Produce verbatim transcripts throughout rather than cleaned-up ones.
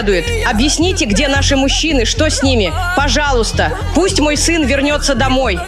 следует. Объясните, где наши мужчины, что с ними. Пожалуйста, пусть мой сын вернется домой.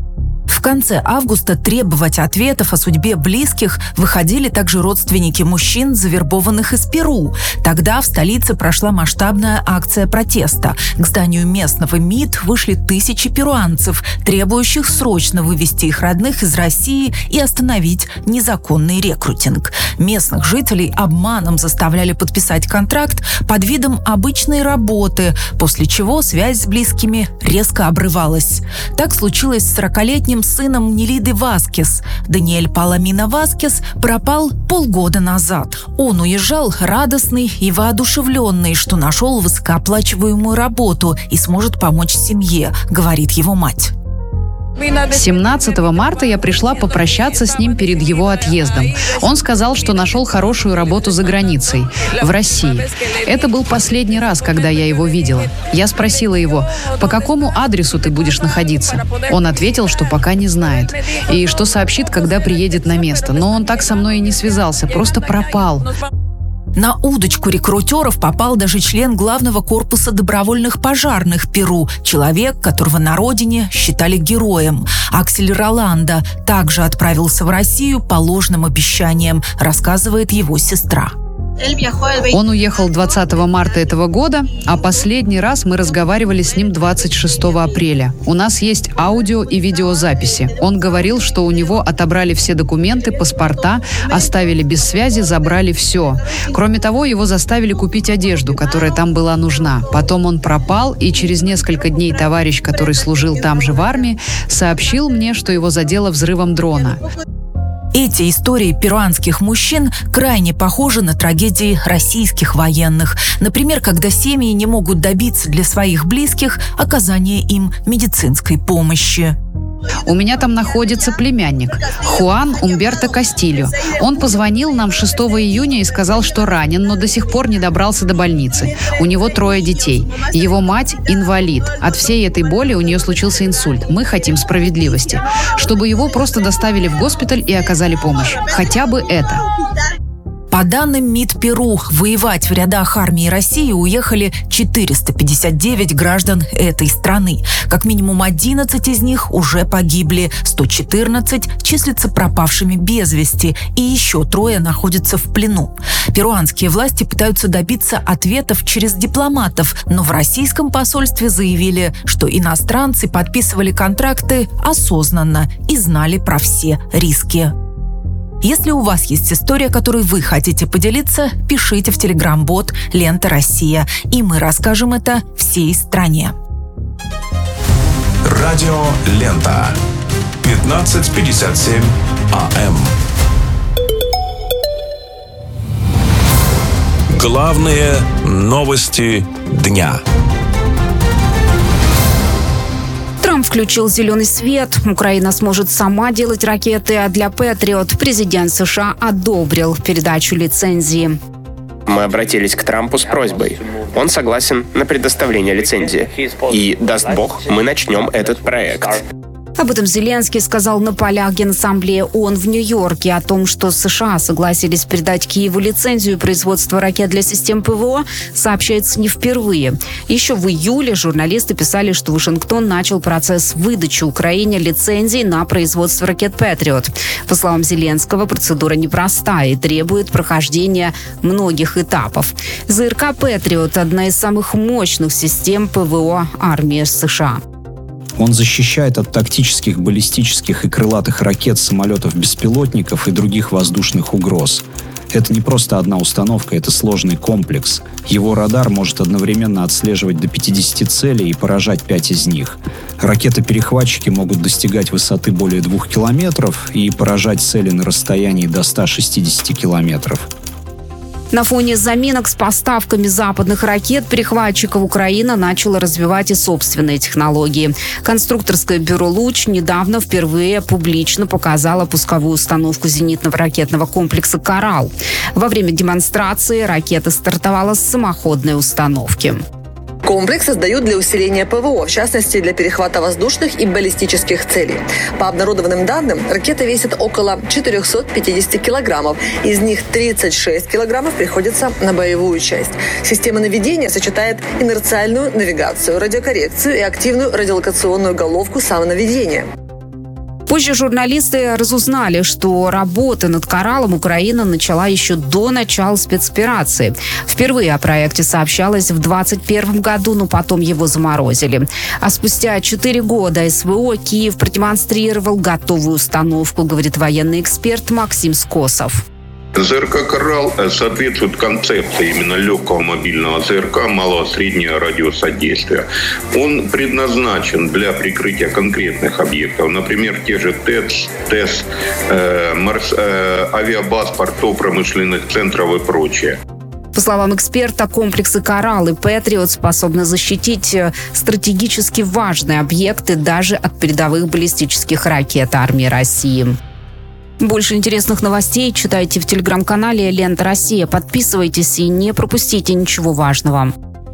В конце августа требовать ответов о судьбе близких выходили также родственники мужчин, завербованных из Перу. Тогда в столице прошла масштабная акция протеста. К зданию местного МИД вышли тысячи перуанцев, требующих срочно вывести их родных из России и остановить незаконный рекрутинг. Местных жителей обманом заставляли подписать контракт под видом обычной работы, после чего связь с близкими резко обрывалась. Так случилось с сорокалетним сыном Нелиды Васкес. Даниэль Паламина Васкес пропал полгода назад. Он уезжал радостный и воодушевленный, что нашел высокооплачиваемую работу и сможет помочь семье, говорит его мать. семнадцатого марта я пришла попрощаться с ним перед его отъездом. Он сказал, что нашел хорошую работу за границей, в России. Это был последний раз, когда я его видела. Я спросила его, по какому адресу ты будешь находиться? Он ответил, что пока не знает. И что сообщит, когда приедет на место. Но он так со мной и не связался, просто пропал. На удочку рекрутеров попал даже член главного корпуса добровольных пожарных Перу, человек, которого на родине считали героем. Аксель Роландо также отправился в Россию по ложным обещаниям, рассказывает его сестра. Он уехал двадцатого марта этого года, а последний раз мы разговаривали с ним двадцать шестого апреля. У нас есть аудио и видеозаписи. Он говорил, что у него отобрали все документы, паспорта, оставили без связи, забрали все. Кроме того, его заставили купить одежду, которая там была нужна. Потом он пропал, и через несколько дней товарищ, который служил там же в армии, сообщил мне, что его задело взрывом дрона. Эти истории перуанских мужчин крайне похожи на трагедии российских военных. Например, когда семьи не могут добиться для своих близких оказания им медицинской помощи. У меня там находится племянник, Хуан Умберто Кастильо. Он позвонил нам шестого июня и сказал, что ранен, но до сих пор не добрался до больницы. У него трое детей. Его мать – инвалид. От всей этой боли у нее случился инсульт. Мы хотим справедливости. Чтобы его просто доставили в госпиталь и оказали помощь. Хотя бы это. По данным МИД Перу, воевать в рядах армии России уехали четыреста пятьдесят девять граждан этой страны. Как минимум одиннадцать из них уже погибли, сто четырнадцать числятся пропавшими без вести, и еще трое находятся в плену. Перуанские власти пытаются добиться ответов через дипломатов, но в российском посольстве заявили, что иностранцы подписывали контракты осознанно и знали про все риски. Если у вас есть история, которой вы хотите поделиться, пишите в телеграм-бот «Лента Россия», и мы расскажем это всей стране. Радио «Лента». пятнадцать пятьдесят семь АМ. Главные новости дня. Трамп включил зеленый свет. Украина сможет сама делать ракеты, а для Патриот президент США одобрил передачу лицензии. Мы обратились к Трампу с просьбой. Он согласен на предоставление лицензии. И, даст Бог, мы начнем этот проект. Об этом Зеленский сказал на полях Генассамблеи ООН в Нью-Йорке. О том, что США согласились передать Киеву лицензию производства ракет для систем ПВО, сообщается не впервые. Еще в июле журналисты писали, что Вашингтон начал процесс выдачи Украине лицензий на производство ракет «Патриот». По словам Зеленского, процедура непростая и требует прохождения многих этапов. ЗРК «Патриот» – одна из самых мощных систем ПВО армии США. Он защищает от тактических, баллистических и крылатых ракет, самолетов-беспилотников и других воздушных угроз. Это не просто одна установка, это сложный комплекс. Его радар может одновременно отслеживать до пятидесяти целей и поражать пять из них. Ракеты-перехватчики могут достигать высоты более двух километров и поражать цели на расстоянии до ста шестидесяти километров. На фоне заминок с поставками западных ракет-перехватчиков Украина начала развивать и собственные технологии. Конструкторское бюро «Луч» недавно впервые публично показало пусковую установку зенитного ракетного комплекса «Коралл». Во время демонстрации ракета стартовала с самоходной установки. Комплекс создают для усиления ПВО, в частности, для перехвата воздушных и баллистических целей. По обнародованным данным, ракета весит около четыреста пятьдесят килограммов. Из них тридцать шесть килограммов приходится на боевую часть. Система наведения сочетает инерциальную навигацию, радиокоррекцию и активную радиолокационную головку самонаведения. Позже журналисты разузнали, что работы над «Кораллом» Украина начала еще до начала спецоперации. Впервые о проекте сообщалось в двадцать первом году, но потом его заморозили. А спустя четыре года СВО Киев продемонстрировал готовую установку, говорит военный эксперт Максим Скосов. ЗРК «Коралл» соответствует концепции именно легкого мобильного ЗРК малого-среднего радиуса действия. Он предназначен для прикрытия конкретных объектов, например, те же ТЭЦ, ТЭС, э, морс, э, авиабаз, портов, промышленных центров и прочее. По словам эксперта, комплексы «Коралл» и «Патриот» способны защитить стратегически важные объекты даже от передовых баллистических ракет армии России. Больше интересных новостей читайте в телеграм-канале «Лента Россия». Подписывайтесь и не пропустите ничего важного.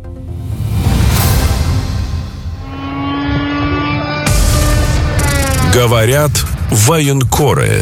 Говорят военкоры.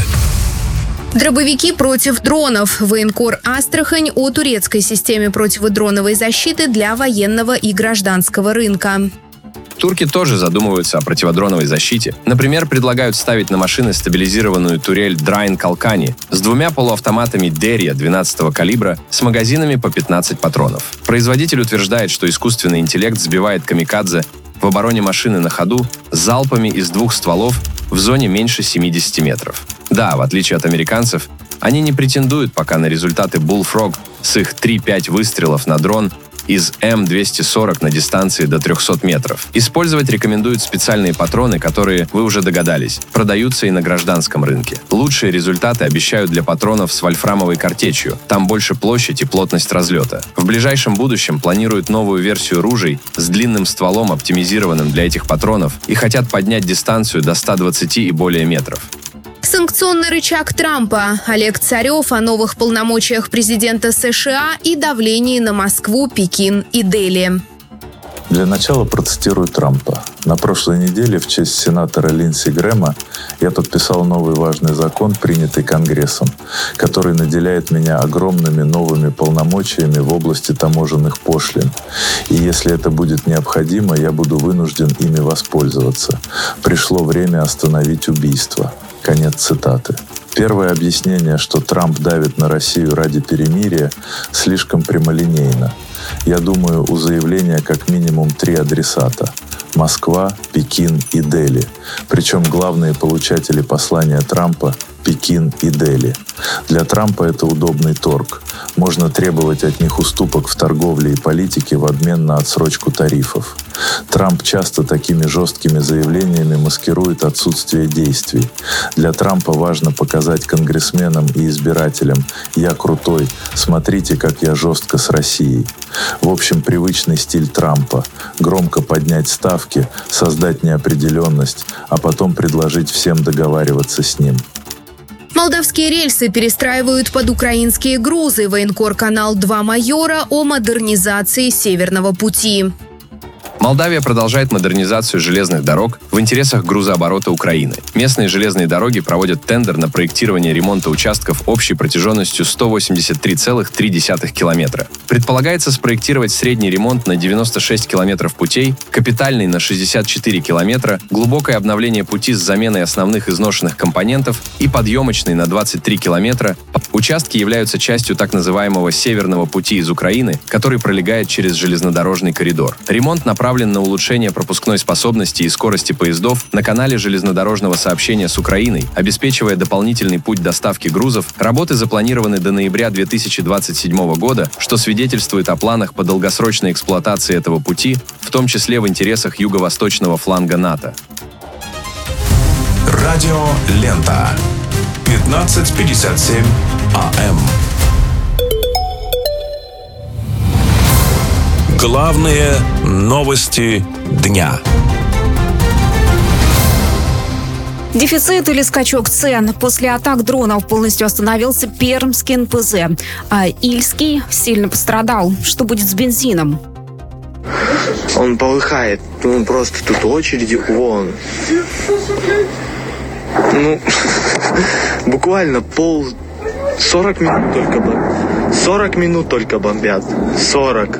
Дробовики против дронов. Военкор Астрахань о турецкой системе противодроновой защиты для военного и гражданского рынка. Турки тоже задумываются о противодроновой защите. Например, предлагают ставить на машины стабилизированную турель Драйн Калкани с двумя полуавтоматами Дерья двенадцатого калибра с магазинами по пятнадцать патронов. Производитель утверждает, что искусственный интеллект сбивает камикадзе в обороне машины на ходу с залпами из двух стволов в зоне меньше семидесяти метров. Да, в отличие от американцев, они не претендуют пока на результаты Bullfrog с их три-пять выстрелов на дрон из эм двести сорок на дистанции до трехсот метров. Использовать рекомендуют специальные патроны, которые, вы уже догадались, продаются и на гражданском рынке. Лучшие результаты обещают для патронов с вольфрамовой картечью. Там больше площадь и плотность разлета. В ближайшем будущем планируют новую версию ружей с длинным стволом, оптимизированным для этих патронов, и хотят поднять дистанцию до ста двадцати и более метров. Санкционный рычаг Трампа. Олег Царев о новых полномочиях президента США и давлении на Москву, Пекин и Дели. Для начала процитирую Трампа. На прошлой неделе в честь сенатора Линдси Грэма я подписал новый важный закон, принятый Конгрессом, который наделяет меня огромными новыми полномочиями в области таможенных пошлин. И если это будет необходимо, я буду вынужден ими воспользоваться. Пришло время остановить убийство. Конец цитаты. Первое объяснение, что Трамп давит на Россию ради перемирия, слишком прямолинейно. Я думаю, у заявления как минимум три адресата – Москва, Пекин и Дели. Причем главные получатели послания Трампа – Пекин и Дели. Для Трампа это удобный торг. Можно требовать от них уступок в торговле и политике в обмен на отсрочку тарифов. Трамп часто такими жесткими заявлениями маскирует отсутствие действий. Для Трампа важно показать конгрессменам и избирателям: «Я крутой, смотрите, как я жестко с Россией». В общем, привычный стиль Трампа – громко поднять ставки, создать неопределенность, а потом предложить всем договариваться с ним. Молдавские рельсы перестраивают под украинские грузы. Военкор канал «Два майора» о модернизации Северного пути. Молдавия продолжает модернизацию железных дорог в интересах грузооборота Украины. Местные железные дороги проводят тендер на проектирование ремонта участков общей протяженностью сто восемьдесят три целых три десятых километра. Предполагается спроектировать средний ремонт на девяносто шесть километров путей, капитальный на шестьдесят четыре километра, глубокое обновление пути с заменой основных изношенных компонентов и подъемочный на двадцать три километра. Участки являются частью так называемого Северного пути из Украины, который пролегает через железнодорожный коридор. Ремонт направлен на улучшение пропускной способности и скорости поездов на канале железнодорожного сообщения с Украиной, обеспечивая дополнительный путь доставки грузов. Работы запланированы до ноября две тысячи двадцать седьмого года, что свидетельствует о планах по долгосрочной эксплуатации этого пути, в том числе в интересах юго-восточного фланга НАТО. Радио «Лента». пятнадцать пятьдесят семь АМ. Главные новости дня. Дефицит или скачок цен. После атак дронов полностью остановился Пермский эн пэ зэ, а Ильский сильно пострадал. Что будет с бензином? Он полыхает. Он просто тут очереди вон. Ну, буквально пол... сорок минут только бомбят. сорок минут только бомбят. сорок.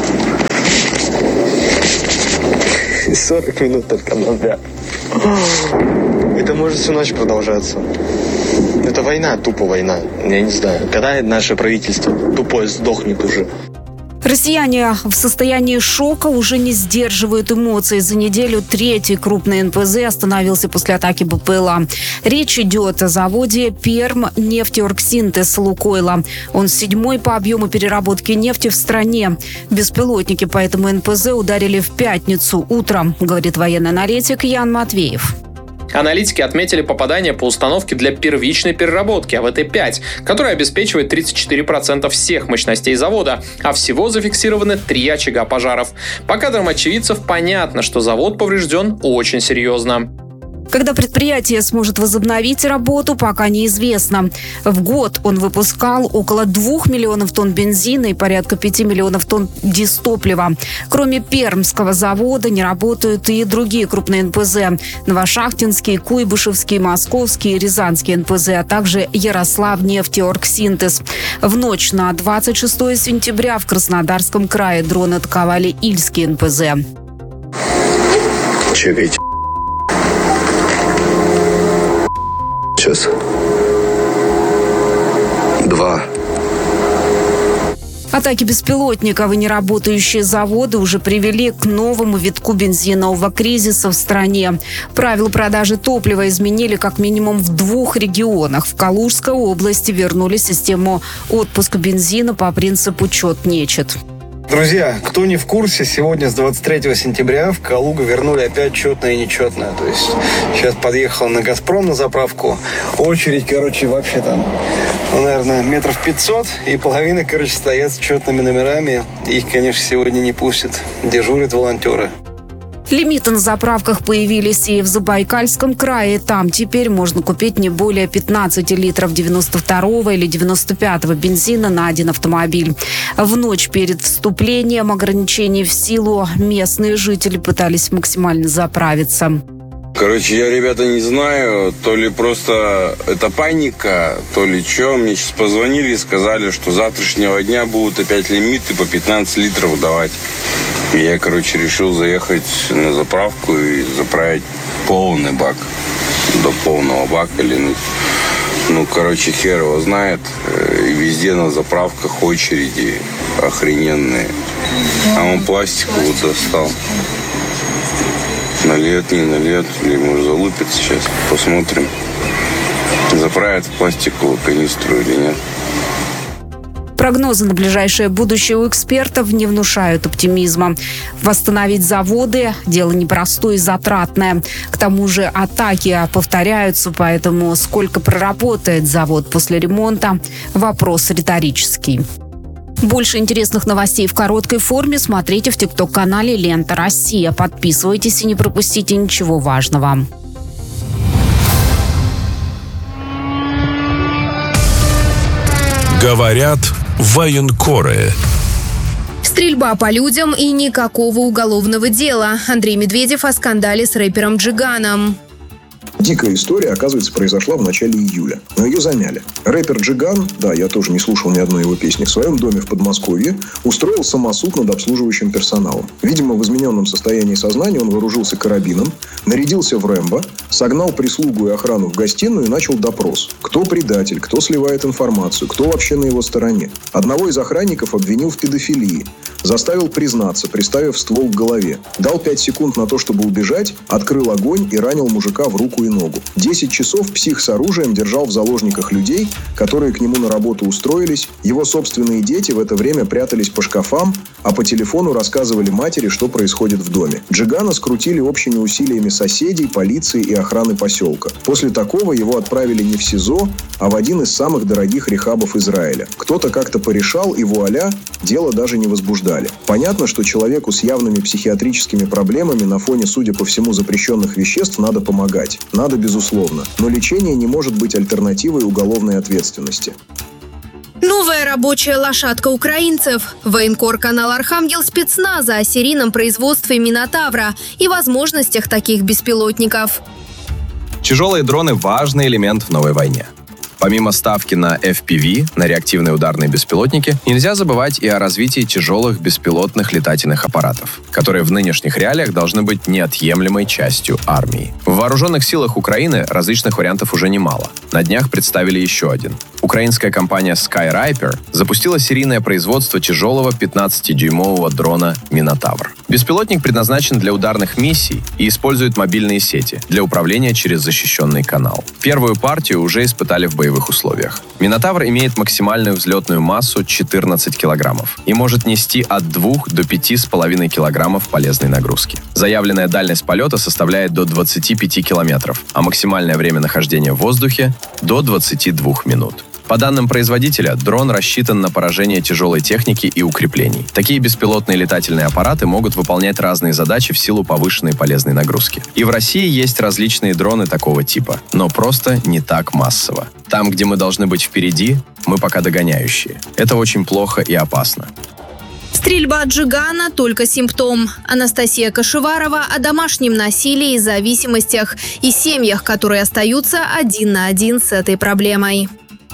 сорок минут только бомбят. Это может всю ночь продолжаться. Это война, тупо война. Я не знаю, когда наше правительство тупое сдохнет уже. Россияне в состоянии шока уже не сдерживают эмоций. За неделю третий крупный эн пэ зэ остановился после атаки бэ пэ эл а. Речь идет о заводе «Пермнефтеоргсинтез» Лукойла. Он седьмой по объему переработки нефти в стране. Беспилотники по этому эн пэ зэ ударили в пятницу утром, говорит военный аналитик Ян Матвеев. Аналитики отметили попадание по установке для первичной переработки а вэ тэ пять, которая обеспечивает тридцать четыре процента всех мощностей завода, а всего зафиксированы три очага пожаров. По кадрам очевидцев понятно, что завод поврежден очень серьезно. Когда предприятие сможет возобновить работу, пока неизвестно. В год он выпускал около двух миллионов тонн бензина и порядка пяти миллионов тонн дистоплива. Кроме Пермского завода не работают и другие крупные эн пэ зэ. Новошахтинский, Куйбышевский, Московский, Рязанский эн пэ зэ, а также Ярославнефтеоргсинтез. В ночь на двадцать шестое сентября в Краснодарском крае дроны атаковали Ильский эн пэ зэ. Чекайте. Сейчас. Два. Атаки беспилотников и неработающие заводы уже привели к новому витку бензинового кризиса в стране. Правила продажи топлива изменили как минимум в двух регионах. В Калужской области вернули систему отпуска бензина по принципу чет-нечет. Друзья, кто не в курсе, сегодня с двадцать третьего сентября в Калугу вернули опять четное и нечетное. То есть сейчас подъехал на «Газпром» на заправку. Очередь, короче, вообще там, ну, наверное, метров пятьсот. И половина, короче, стоят с четными номерами. Их, конечно, сегодня не пустят. Дежурят волонтеры. Лимиты на заправках появились и в Забайкальском крае. Там теперь можно купить не более пятнадцати литров девяносто второго или девяносто пятого бензина на один автомобиль. В ночь перед вступлением ограничений в силу местные жители пытались максимально заправиться. Короче, я, ребята, не знаю, то ли просто это паника, то ли что. Мне сейчас позвонили и сказали, что с завтрашнего дня будут опять лимиты по пятнадцать литров давать. И я, короче, решил заехать на заправку и заправить полный бак. До полного бака или ну, ну, короче, хер его знает. И везде на заправках очереди охрененные. А он пластику вот достал. Налет, не налет, или может залупит сейчас. Посмотрим, заправят в пластиковую канистру или нет. Прогнозы на ближайшее будущее у экспертов не внушают оптимизма. Восстановить заводы – дело непростое и затратное. К тому же атаки повторяются, поэтому сколько проработает завод после ремонта – вопрос риторический. Больше интересных новостей в короткой форме смотрите в тикток-канале «Лента Россия». Подписывайтесь и не пропустите ничего важного. Говорят военкоры. Стрельба по людям и никакого уголовного дела. Андрей Медведев о скандале с рэпером Джиганом. Дикая история, оказывается, произошла в начале июля. Но ее замяли. Рэпер Джиган, да, я тоже не слушал ни одной его песни, в своем доме в Подмосковье устроил самосуд над обслуживающим персоналом. Видимо, в измененном состоянии сознания он вооружился карабином, нарядился в Рэмбо, согнал прислугу и охрану в гостиную и начал допрос. Кто предатель, кто сливает информацию, кто вообще на его стороне. Одного из охранников обвинил в педофилии. Заставил признаться, приставив ствол к голове. Дал пять секунд на то, чтобы убежать, открыл огонь и ранил мужика в руку и ногу. Десять часов псих с оружием держал в заложниках людей, которые к нему на работу устроились. Его собственные дети в это время прятались по шкафам, а по телефону рассказывали матери, что происходит в доме. Джигана скрутили общими усилиями соседей, полиции и охраны поселка. После такого его отправили не в СИЗО, а в один из самых дорогих рехабов Израиля. Кто-то как-то порешал, и вуаля, дело даже не возбуждали. Понятно, что человеку с явными психиатрическими проблемами на фоне, судя по всему, запрещенных веществ надо помогать. Надо, безусловно. Но лечение не может быть альтернативой уголовной ответственности. Новая рабочая лошадка украинцев. Военкор канал «Архангел» спецназа о серийном производстве «Минотавра» и возможностях таких беспилотников. Тяжелые дроны – важный элемент в новой войне. Помимо ставки на эф пи ви, на реактивные ударные беспилотники, нельзя забывать и о развитии тяжелых беспилотных летательных аппаратов, которые в нынешних реалиях должны быть неотъемлемой частью армии. В вооруженных силах Украины различных вариантов уже немало. На днях представили еще один. Украинская компания Skyriper запустила серийное производство тяжелого пятнадцатидюймового дрона «Минотавр». Беспилотник предназначен для ударных миссий и использует мобильные сети для управления через защищенный канал. Первую партию уже испытали в боевых условиях. «Минотавр» имеет максимальную взлетную массу четырнадцать килограммов и может нести от двух до пяти с половиной килограммов полезной нагрузки. Заявленная дальность полета составляет до двадцати пяти километров, а максимальное время нахождения в воздухе – до двадцати двух минут. По данным производителя, дрон рассчитан на поражение тяжелой техники и укреплений. Такие беспилотные летательные аппараты могут выполнять разные задачи в силу повышенной полезной нагрузки. И в России есть различные дроны такого типа, но просто не так массово. Там, где мы должны быть впереди, мы пока догоняющие. Это очень плохо и опасно. Стрельба Джигана – только симптом. Анастасия Кашеварова о домашнем насилии и зависимостях и семьях, которые остаются один на один с этой проблемой.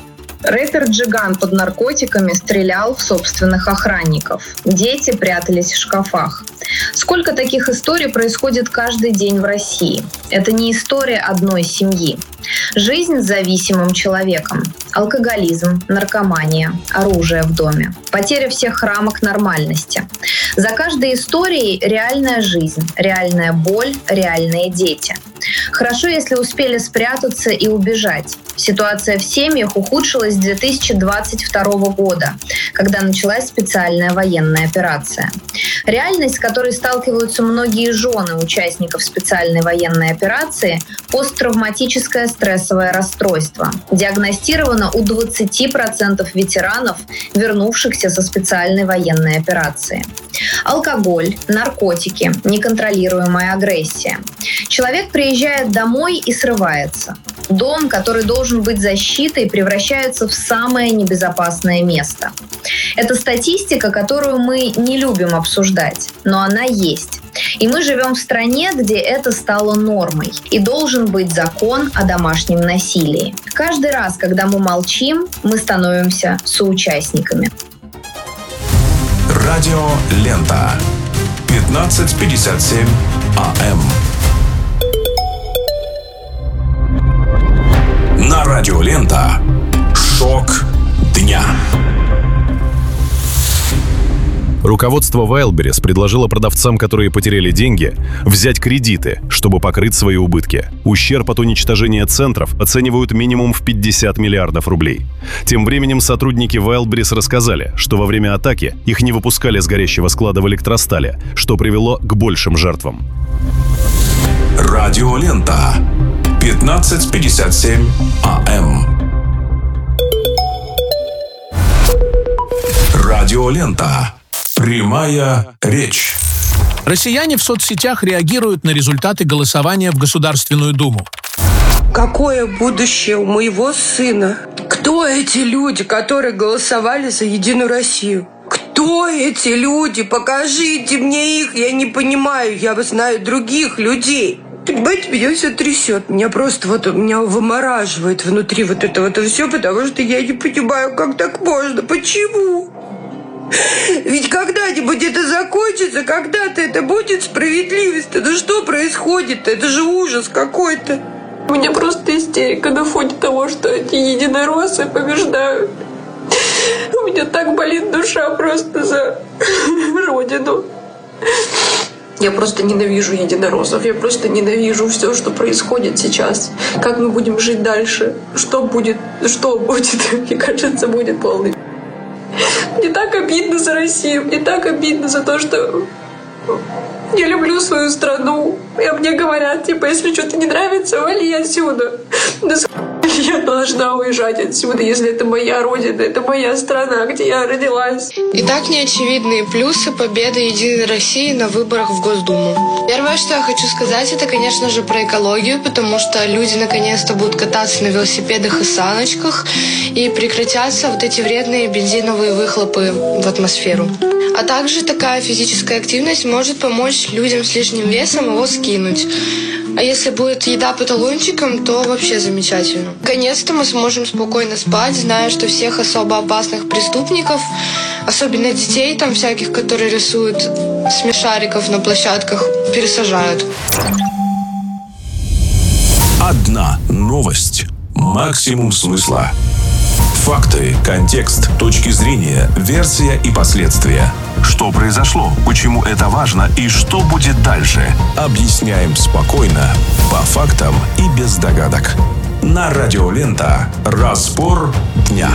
Рэпер Джиган под наркотиками стрелял в собственных охранников. Дети прятались в шкафах. Сколько таких историй происходит каждый день в России? Это не история одной семьи. Жизнь с зависимым человеком. Алкоголизм, наркомания, оружие в доме. Потеря всех рамок нормальности. За каждой историей реальная жизнь, реальная боль, реальные дети. Хорошо, если успели спрятаться и убежать. Ситуация в семьях ухудшилась с две тысячи двадцать второго года, когда началась специальная военная операция. Реальность, с которой сталкиваются многие жены участников специальной военной операции – посттравматическое стрессовое расстройство. Диагностировано у двадцати процентов ветеранов, вернувшихся со специальной военной операции. Алкоголь, наркотики, неконтролируемая агрессия. Человек приезжает домой и срывается. Дом, который должен быть защитой, превращается в самое небезопасное место. Это статистика, которую мы не любим обсуждать, но она есть. И мы живем в стране, где это стало нормой. И должен быть закон о домашнем насилии. Каждый раз, когда мы молчим, мы становимся соучастниками. Радио Лента. пятнадцать пятьдесят семь АМ. На Радио Лента. Шок дня. Руководство Wildberries предложило продавцам, которые потеряли деньги, взять кредиты, чтобы покрыть свои убытки. Ущерб от уничтожения центров оценивают минимум в пятьдесят миллиардов рублей. Тем временем сотрудники Wildberries рассказали, что во время атаки их не выпускали с горящего склада в Электростале, что привело к большим жертвам. Радио Лента. пятнадцать пятьдесят семь АМ. Радио Лента. Прямая речь. Россияне в соцсетях реагируют на результаты голосования в Государственную Думу. Какое будущее у моего сына? Кто эти люди, которые голосовали за Единую Россию? Кто эти люди? Покажите мне их, я не понимаю, я знаю других людей. Понимаете, меня все трясет, меня просто вот, меня вымораживает внутри вот это вот все, потому что я не понимаю, как так можно, почему? Ведь когда-нибудь это закончится, когда-то это будет справедливость. Ну что происходит-то? Это же ужас какой-то. У меня просто истерика на фоне того, что эти единороссы побеждают. У меня так болит душа просто за родину. Я просто ненавижу единороссов, я просто ненавижу все, что происходит сейчас. Как мы будем жить дальше? Что будет? Что будет? Мне кажется, будет полный. Мне так обидно за Россию, мне так обидно за то, что я люблю свою страну. И мне говорят, типа, если что-то не нравится, вали отсюда. Да с***ли Я должна уезжать отсюда, если это моя родина, это моя страна, где я родилась. И так неочевидные плюсы победы Единой России на выборах в Госдуму. Первое, что я хочу сказать, это, конечно же, про экологию, потому что люди наконец-то будут кататься на велосипедах и саночках, и прекратятся вот эти вредные бензиновые выхлопы в атмосферу. А также такая физическая активность может помочь людям с лишним весом его скинуть. А если будет еда по талончикам, то вообще замечательно. Наконец-то мы сможем спокойно спать, зная, что всех особо опасных преступников, особенно детей там всяких, которые рисуют смешариков на площадках, пересажают. Одна новость. Максимум смысла. Факты, контекст, точки зрения, версия и последствия. Что произошло, почему это важно и что будет дальше. Объясняем спокойно, по фактам и без догадок. На Радио Лента. Разбор дня.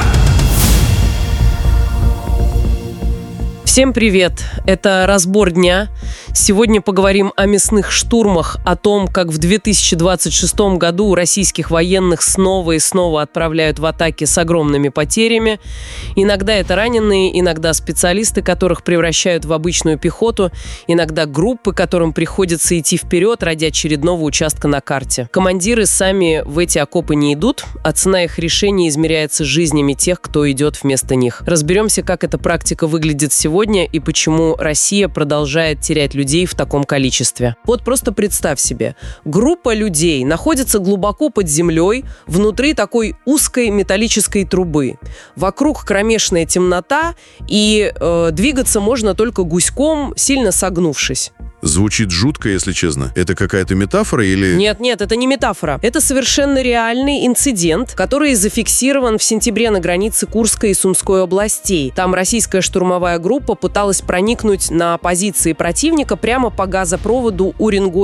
Всем привет! Это «Разбор дня». Сегодня поговорим о мясных штурмах, о том, как в две тысячи двадцать шестом году российских военных снова и снова отправляют в атаки с огромными потерями. Иногда это раненые, иногда специалисты, которых превращают в обычную пехоту, иногда группы, которым приходится идти вперед ради очередного участка на карте. Командиры сами в эти окопы не идут, а цена их решений измеряется жизнями тех, кто идет вместо них. Разберемся, как эта практика выглядит сегодня и почему Россия продолжает терять людей в таком количестве. Вот просто представь себе, группа людей находится глубоко под землей, внутри такой узкой металлической трубы. Вокруг кромешная темнота, и э, двигаться можно только гуськом, сильно согнувшись. Звучит жутко, если честно. Это какая-то метафора или... Нет, нет, это не метафора. Это совершенно реальный инцидент, который зафиксирован в сентябре на границе Курской и Сумской областей. Там российская штурмовая группа пыталась проникнуть на позиции противника прямо по газопроводу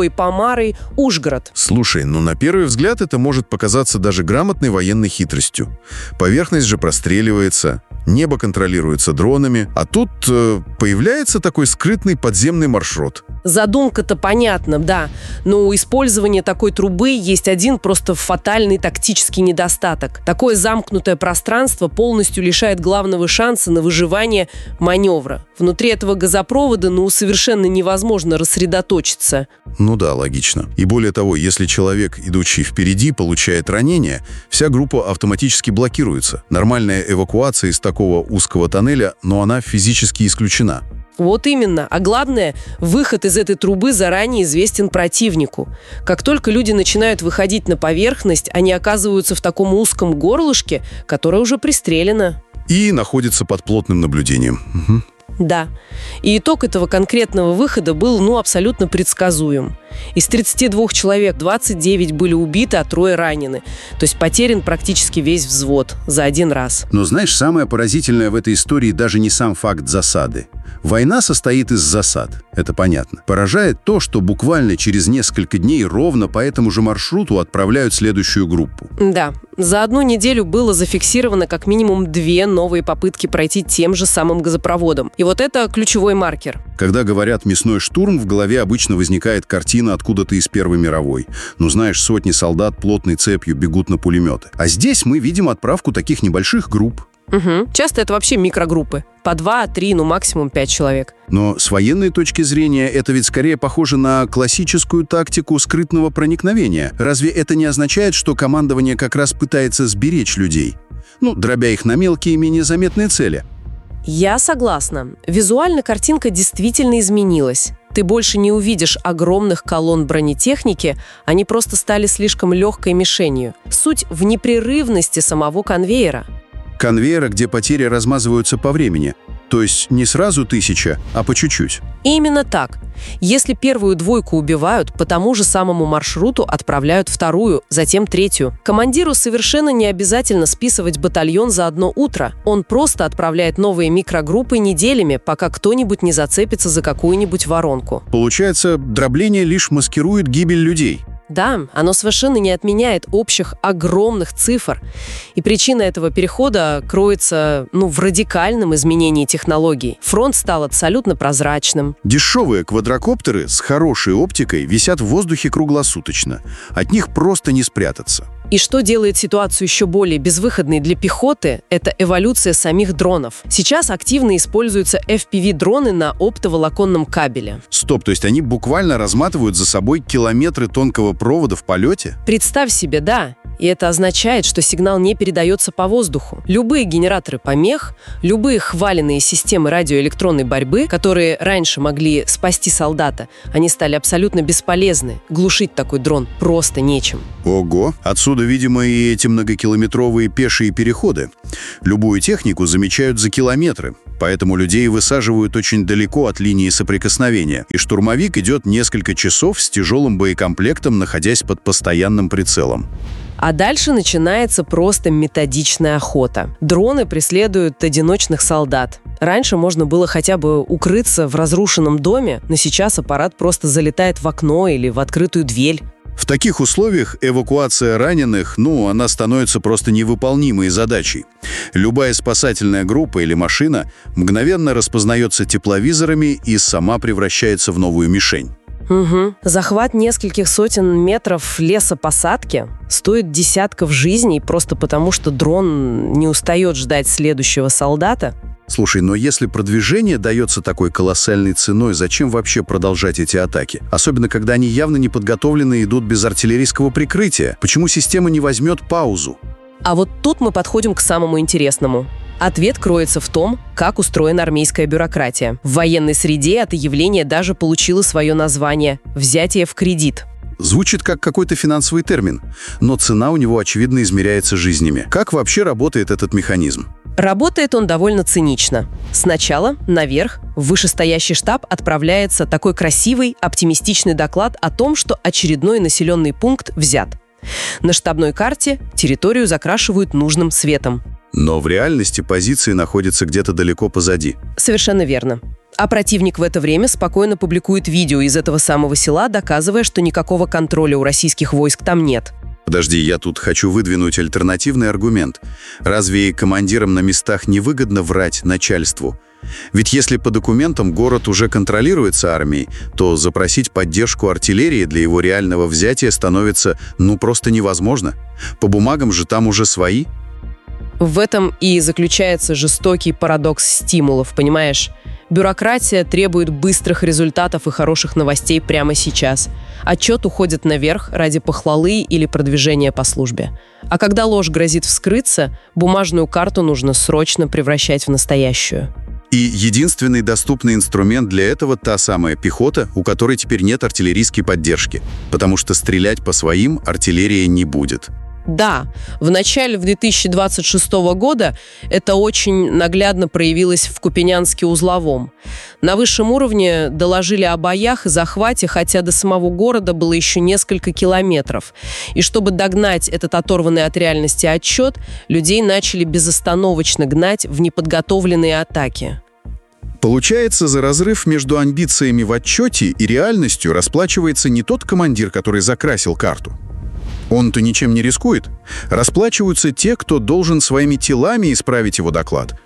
Уренгой-Помары-Ужгород. Слушай, ну на первый взгляд это может показаться даже грамотной военной хитростью. Поверхность же простреливается, небо контролируется дронами, а тут э, появляется такой скрытный подземный маршрут. Задумка-то понятна, да, но у использования такой трубы есть один просто фатальный тактический недостаток. Такое замкнутое пространство полностью лишает главного шанса на выживание маневра. Внутри этого газопровода, ну, совершенно невозможно рассредоточиться. Ну да, логично. И более того, если человек, идущий впереди, получает ранение, вся группа автоматически блокируется. Нормальная эвакуация из такого узкого тоннеля, но она физически исключена. Вот именно. А главное, выход из этой трубы заранее известен противнику. Как только люди начинают выходить на поверхность, они оказываются в таком узком горлышке, которое уже пристрелено. И находится под плотным наблюдением. Угу. Да. И итог этого конкретного выхода был, ну, абсолютно предсказуем. Из тридцати двух человек двадцать девять были убиты, а трое ранены. То есть потерян практически весь взвод за один раз. Но знаешь, самое поразительное в этой истории даже не сам факт засады. Война состоит из засад, это понятно. Поражает то, что буквально через несколько дней ровно по этому же маршруту отправляют следующую группу. Да, за одну неделю было зафиксировано как минимум две новые попытки пройти тем же самым газопроводом. И вот это ключевой маркер. Когда говорят «мясной штурм», в голове обычно возникает картина откуда-то из Первой мировой. Ну, знаешь, сотни солдат плотной цепью бегут на пулеметы. А здесь мы видим отправку таких небольших групп. Угу. Часто это вообще микрогруппы. По два, три, ну максимум пять человек. Но с военной точки зрения это ведь скорее похоже на классическую тактику скрытного проникновения. Разве это не означает, что командование как раз пытается сберечь людей? Ну, дробя их на мелкие, менее заметные цели. Я согласна. Визуально картинка действительно изменилась. Ты больше не увидишь огромных колонн бронетехники, они просто стали слишком легкой мишенью. Суть в непрерывности самого конвейера. Конвейера, где потери размазываются по времени. То есть не сразу тысяча, а по чуть-чуть. Именно так. Если первую двойку убивают, по тому же самому маршруту отправляют вторую, затем третью. Командиру совершенно не обязательно списывать батальон за одно утро. Он просто отправляет новые микрогруппы неделями, пока кто-нибудь не зацепится за какую-нибудь воронку. Получается, дробление лишь маскирует гибель людей. Да, оно совершенно не отменяет общих огромных цифр. И причина этого перехода кроется, ну, в радикальном изменении технологий. Фронт стал абсолютно прозрачным. Дешевые квадрокоптеры с хорошей оптикой висят в воздухе круглосуточно. От них просто не спрятаться. И что делает ситуацию еще более безвыходной для пехоты, это эволюция самих дронов. Сейчас активно используются эф пи ви-дроны на оптоволоконном кабеле. Стоп, то есть они буквально разматывают за собой километры тонкого провода в полете? Представь себе, да. И это означает, что сигнал не передается по воздуху. Любые генераторы помех, любые хваленные системы радиоэлектронной борьбы, которые раньше могли спасти солдата, они стали абсолютно бесполезны. Глушить такой дрон просто нечем. Ого! Отсюда, видимо, и эти многокилометровые пешие переходы. Любую технику замечают за километры, поэтому людей высаживают очень далеко от линии соприкосновения, и штурмовик идет несколько часов с тяжелым боекомплектом, находясь под постоянным прицелом. А дальше начинается просто методичная охота. Дроны преследуют одиночных солдат. Раньше можно было хотя бы укрыться в разрушенном доме, но сейчас аппарат просто залетает в окно или в открытую дверь. В таких условиях эвакуация раненых, ну, она становится просто невыполнимой задачей. Любая спасательная группа или машина мгновенно распознается тепловизорами и сама превращается в новую мишень. Угу. Захват нескольких сотен метров лесопосадки стоит десятков жизней просто потому, что дрон не устает ждать следующего солдата. Слушай, но если продвижение дается такой колоссальной ценой, зачем вообще продолжать эти атаки? Особенно, когда они явно не подготовлены и идут без артиллерийского прикрытия. Почему система не возьмет паузу? А вот тут мы подходим к самому интересному. Ответ кроется в том, как устроена армейская бюрократия. В военной среде это явление даже получило свое название – «взятие в кредит». Звучит как какой-то финансовый термин, но цена у него, очевидно, измеряется жизнями. Как вообще работает этот механизм? Работает он довольно цинично. Сначала наверх, в вышестоящий штаб отправляется такой красивый, оптимистичный доклад о том, что очередной населенный пункт взят. На штабной карте территорию закрашивают нужным цветом. Но в реальности позиции находятся где-то далеко позади. Совершенно верно. А противник в это время спокойно публикует видео из этого самого села, доказывая, что никакого контроля у российских войск там нет. Подожди, я тут хочу выдвинуть альтернативный аргумент. Разве командирам на местах невыгодно врать начальству? Ведь если по документам город уже контролируется армией, то запросить поддержку артиллерии для его реального взятия становится, ну, просто невозможно. По бумагам же там уже свои. В этом и заключается жестокий парадокс стимулов, понимаешь? Бюрократия требует быстрых результатов и хороших новостей прямо сейчас. Отчет уходит наверх ради похвалы или продвижения по службе. А когда ложь грозит вскрыться, бумажную карту нужно срочно превращать в настоящую. И единственный доступный инструмент для этого – та самая пехота, у которой теперь нет артиллерийской поддержки, потому что стрелять по своим артиллерия не будет. Да, в начале две тысячи двадцать шестого года это очень наглядно проявилось в Купенянске-Узловом. На высшем уровне доложили о боях и захвате, хотя до самого города было еще несколько километров. И чтобы догнать этот оторванный от реальности отчет, людей начали безостановочно гнать в неподготовленные атаки. Получается, за разрыв между амбициями в отчете и реальностью расплачивается не тот командир, который закрасил карту. Он-то ничем не рискует. Расплачиваются те, кто должен своими телами исправить его доклад.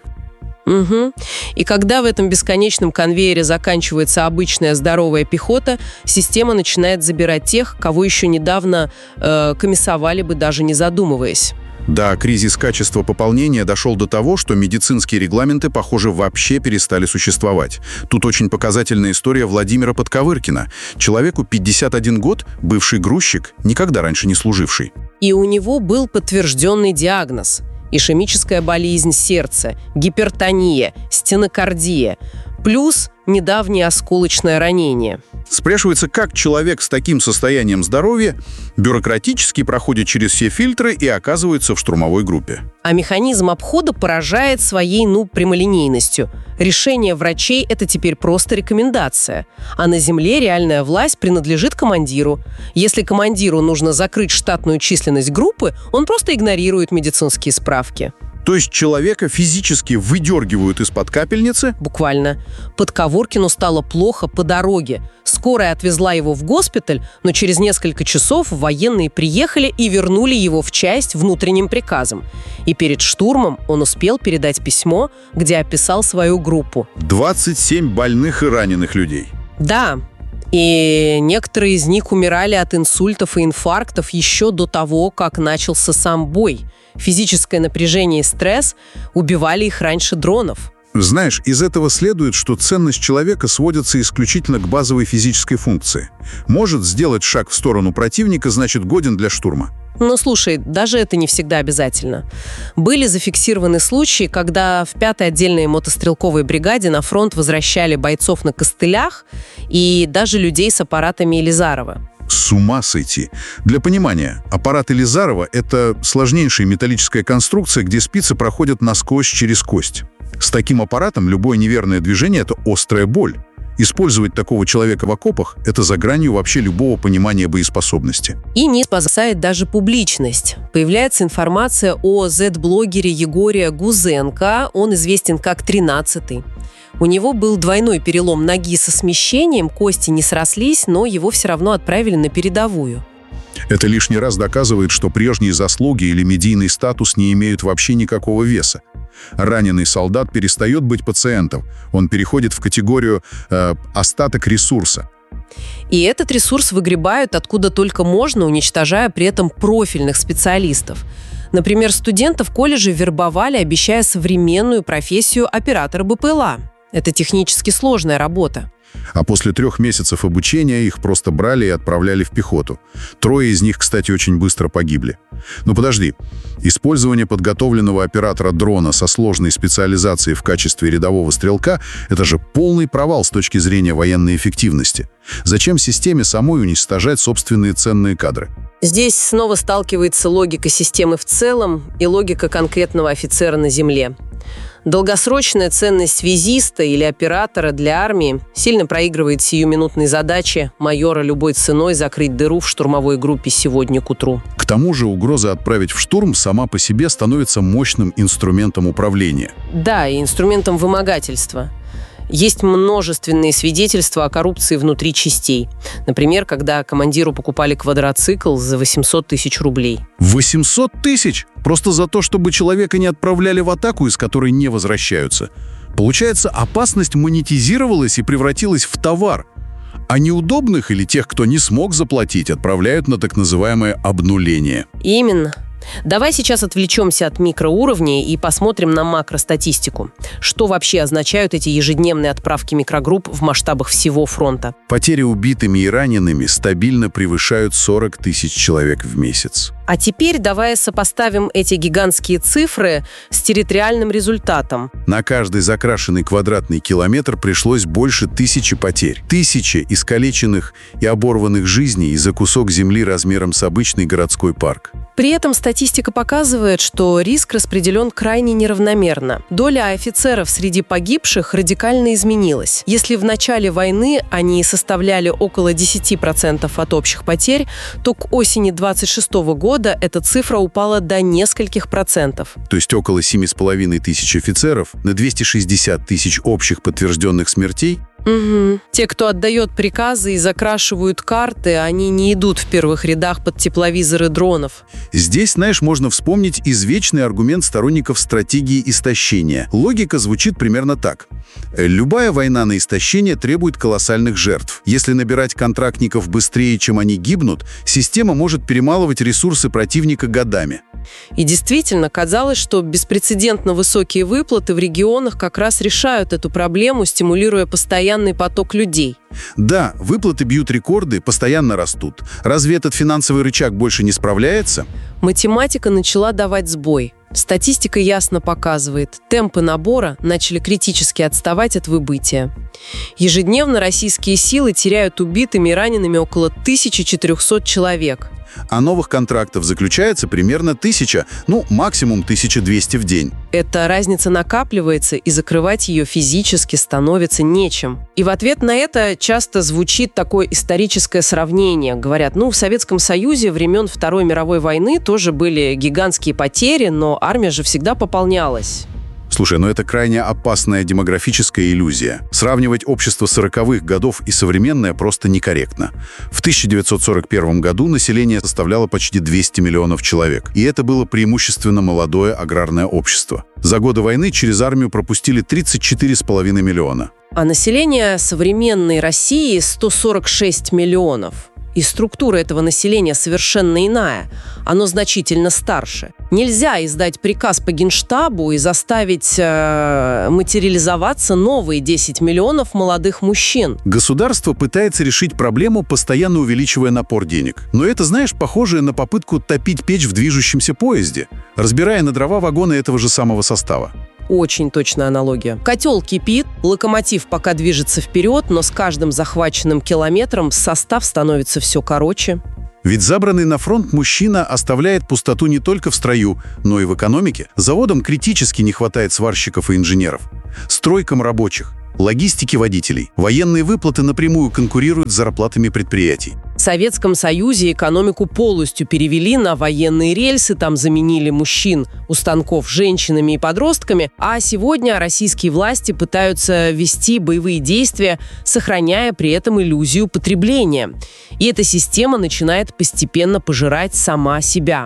Угу. И когда в этом бесконечном конвейере заканчивается обычная здоровая пехота, система начинает забирать тех, кого еще недавно э, комиссовали бы, даже не задумываясь. Да, кризис качества пополнения дошел до того, что медицинские регламенты, похоже, вообще перестали существовать. Тут очень показательная история Владимира Подковыркина. Человеку пятьдесят один год, бывший грузчик, никогда раньше не служивший. И у него был подтвержденный диагноз – ишемическая болезнь сердца, гипертония, стенокардия, плюс недавнее осколочное ранение. Спрашивается, как человек с таким состоянием здоровья бюрократически проходит через все фильтры и оказывается в штурмовой группе. А механизм обхода поражает своей, ну, прямолинейностью. Решение врачей – это теперь просто рекомендация. А на земле реальная власть принадлежит командиру. Если командиру нужно закрыть штатную численность группы, он просто игнорирует медицинские справки. То есть человека физически выдергивают из-под капельницы? Буквально. Подковыркину стало плохо по дороге. С Скорая отвезла его в госпиталь, но через несколько часов военные приехали и вернули его в часть внутренним приказом. И перед штурмом он успел передать письмо, где описал свою группу. двадцать семь больных и раненых людей. Да, и некоторые из них умирали от инсультов и инфарктов еще до того, как начался сам бой. Физическое напряжение и стресс убивали их раньше дронов. Знаешь, из этого следует, что ценность человека сводится исключительно к базовой физической функции. Может сделать шаг в сторону противника, значит, годен для штурма. Но слушай, даже это не всегда обязательно. Были зафиксированы случаи, когда в пятой отдельной мотострелковой бригаде на фронт возвращали бойцов на костылях и даже людей с аппаратами Елизарова. С ума сойти. Для понимания, аппарат Елизарова – это сложнейшая металлическая конструкция, где спицы проходят насквозь через кость. С таким аппаратом любое неверное движение – это острая боль. Использовать такого человека в окопах – это за гранью вообще любого понимания боеспособности. И не спасает даже публичность. Появляется информация о зет-блогере Егоре Гузенко, он известен как тринадцатый. У него был двойной перелом ноги со смещением, кости не срослись, но его все равно отправили на передовую. Это лишний раз доказывает, что прежние заслуги или медийный статус не имеют вообще никакого веса. Раненый солдат перестает быть пациентом, он переходит в категорию э, «остаток ресурса». И этот ресурс выгребают откуда только можно, уничтожая при этом профильных специалистов. Например, студентов колледжа вербовали, обещая современную профессию оператора БПЛА. Это технически сложная работа. А после трех месяцев обучения их просто брали и отправляли в пехоту. Трое из них, кстати, очень быстро погибли. Но подожди, использование подготовленного оператора дрона со сложной специализацией в качестве рядового стрелка – это же полный провал с точки зрения военной эффективности. Зачем системе самой уничтожать собственные ценные кадры? Здесь снова сталкивается логика системы в целом и логика конкретного офицера на земле. Долгосрочная ценность связиста или оператора для армии сильно проигрывает сиюминутной задаче майора любой ценой закрыть дыру в штурмовой группе сегодня к утру. К тому же угроза отправить в штурм сама по себе становится мощным инструментом управления. Да, и инструментом вымогательства. Есть множественные свидетельства о коррупции внутри частей. Например, когда командиру покупали квадроцикл за восемьсот тысяч рублей. восемьсот тысяч? Просто за то, чтобы человека не отправляли в атаку, из которой не возвращаются. Получается, опасность монетизировалась и превратилась в товар. А неудобных или тех, кто не смог заплатить, отправляют на так называемое обнуление. Именно. Давай сейчас отвлечемся от микроуровней и посмотрим на макростатистику. Что вообще означают эти ежедневные отправки микрогрупп в масштабах всего фронта? Потери убитыми и ранеными стабильно превышают сорок тысяч человек в месяц. А теперь давай сопоставим эти гигантские цифры с территориальным результатом. На каждый закрашенный квадратный километр пришлось больше тысячи потерь. Тысячи искалеченных и оборванных жизней из-за кусок земли размером с обычный городской парк. При этом статистика показывает, что риск распределен крайне неравномерно. Доля офицеров среди погибших радикально изменилась. Если в начале войны они составляли около десять процентов от общих потерь, то к осени двадцать шестого года эта цифра упала до нескольких процентов. То есть около семь с половиной тысяч офицеров на двести шестьдесят тысяч общих подтвержденных смертей? Угу. Те, кто отдает приказы и закрашивают карты, они не идут в первых рядах под тепловизоры дронов. Здесь, знаешь, можно вспомнить извечный аргумент сторонников стратегии истощения. Логика звучит примерно так. Любая война на истощение требует колоссальных жертв. Если набирать контрактников быстрее, чем они гибнут, система может перемалывать ресурсы противника годами. И действительно, казалось, что беспрецедентно высокие выплаты в регионах как раз решают эту проблему, стимулируя постоянный поток людей. Да, выплаты бьют рекорды, постоянно растут. Разве этот финансовый рычаг больше не справляется? Математика начала давать сбой. Статистика ясно показывает, темпы набора начали критически отставать от выбытия. Ежедневно российские силы теряют убитыми и ранеными около тысячи четырехсот человек. А новых контрактов заключается примерно тысяча, ну, максимум тысяча двести в день. Эта разница накапливается, и закрывать ее физически становится нечем. И в ответ на это часто звучит такое историческое сравнение. Говорят, ну, в Советском Союзе времен Второй мировой войны тоже были гигантские потери, но армия же всегда пополнялась. Слушай, ну это крайне опасная демографическая иллюзия. Сравнивать общество сороковых годов и современное просто некорректно. В тысяча девятьсот сорок первом году население составляло почти двести миллионов человек. И это было преимущественно молодое аграрное общество. За годы войны через армию пропустили тридцать четыре с половиной миллиона. А население современной России сто сорок шесть миллионов. И структура этого населения совершенно иная. Оно значительно старше. Нельзя издать приказ по Генштабу и заставить э, материализоваться новые десять миллионов молодых мужчин. Государство пытается решить проблему, постоянно увеличивая напор денег. Но это, знаешь, похоже на попытку топить печь в движущемся поезде, разбирая на дрова вагоны этого же самого состава. Очень точная аналогия. Котел кипит, локомотив пока движется вперед, но с каждым захваченным километром состав становится все короче. Ведь забранный на фронт мужчина оставляет пустоту не только в строю, но и в экономике. Заводам критически не хватает сварщиков и инженеров, стройкам рабочих, логистике водителей. Военные выплаты напрямую конкурируют с зарплатами предприятий. В Советском Союзе экономику полностью перевели на военные рельсы, там заменили мужчин у станков женщинами и подростками, а сегодня российские власти пытаются вести боевые действия, сохраняя при этом иллюзию потребления. И эта система начинает постепенно пожирать сама себя.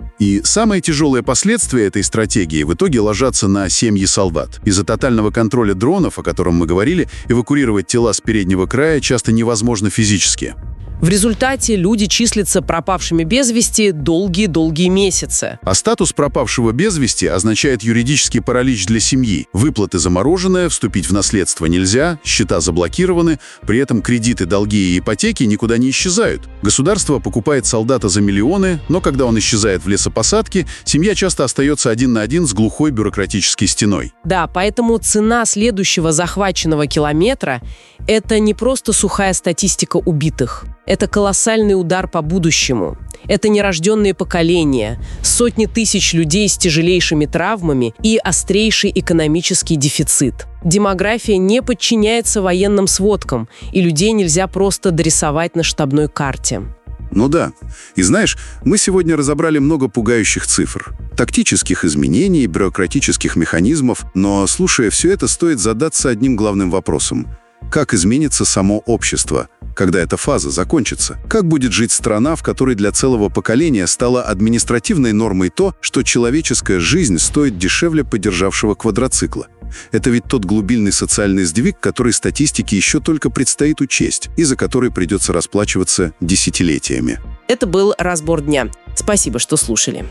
И самые тяжелые последствия этой стратегии в итоге ложатся на семьи солдат. Из-за тотального контроля дронов, о котором мы говорили, эвакуировать тела с переднего края часто невозможно физически. В результате люди числятся пропавшими без вести долгие-долгие месяцы. А статус пропавшего без вести означает юридический паралич для семьи. Выплаты заморожены, вступить в наследство нельзя, счета заблокированы, при этом кредиты, долги и ипотеки никуда не исчезают. Государство покупает солдата за миллионы, но когда он исчезает в лесопосадке, семья часто остается один на один с глухой бюрократической стеной. Да, поэтому цена следующего захваченного километра – это не просто сухая статистика убитых. Это колоссальный удар по будущему. Это нерожденные поколения, сотни тысяч людей с тяжелейшими травмами и острейший экономический дефицит. Демография не подчиняется военным сводкам, и людей нельзя просто дорисовать на штабной карте. Ну да. И знаешь, мы сегодня разобрали много пугающих цифр, тактических изменений, бюрократических механизмов, но, слушая все это, стоит задаться одним главным вопросом. Как изменится само общество, когда эта фаза закончится? Как будет жить страна, в которой для целого поколения стало административной нормой то, что человеческая жизнь стоит дешевле подержавшего квадроцикла? Это ведь тот глубинный социальный сдвиг, который статистике еще только предстоит учесть, и за который придется расплачиваться десятилетиями. Это был «Разбор дня». Спасибо, что слушали.